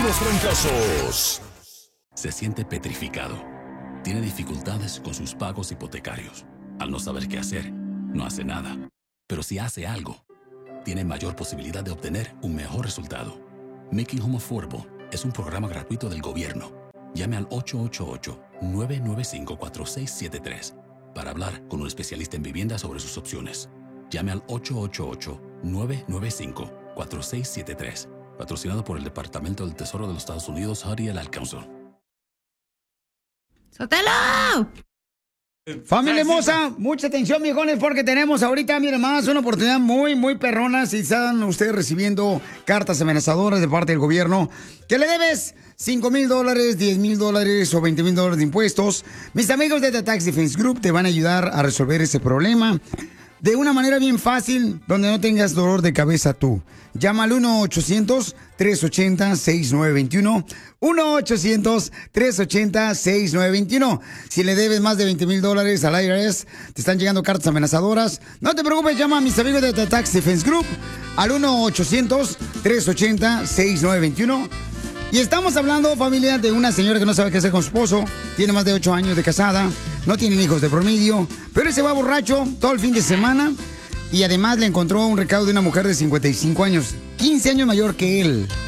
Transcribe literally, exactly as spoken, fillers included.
los trancazos. Se siente petrificado. Tiene dificultades con sus pagos hipotecarios. Al no saber qué hacer, no hace nada. Pero si hace algo, tiene mayor posibilidad de obtener un mejor resultado. Making Home Affordable es un programa gratuito del gobierno. Llame al ocho ocho ocho, nueve nueve cinco, cuatro seis siete tres para hablar con un especialista en vivienda sobre sus opciones. Llame al ocho ocho ocho, nueve nueve cinco, cuatro seis siete tres. Patrocinado por el Departamento del Tesoro de los Estados Unidos, Harry el Ad Council. ¡Sotelo! Familia hermosa, mucha atención, viejones, porque tenemos ahorita, miren más, una oportunidad muy, muy perrona. Si están ustedes recibiendo cartas amenazadoras de parte del gobierno, que le debes cinco mil dólares, diez mil dólares o veinte mil dólares de impuestos, mis amigos de The Tax Defense Group te van a ayudar a resolver ese problema de una manera bien fácil, donde no tengas dolor de cabeza tú. Llama al uno ochocientos, tres ochenta, sesenta y nueve veintiuno. uno ochocientos, tres ochenta, sesenta y nueve veintiuno. Si le debes más de veinte mil dólares al I R S, te están llegando cartas amenazadoras, no te preocupes, llama a mis amigos de The Tax Defense Group al uno ochocientos, tres ochenta, sesenta y nueve veintiuno. Y estamos hablando, familia, de una señora que no sabe qué hacer con su esposo. Tiene más de ocho años de casada, no tienen hijos de promedio, pero él se va borracho todo el fin de semana. Y además le encontró un recado de una mujer de cincuenta y cinco años, quince años mayor que él.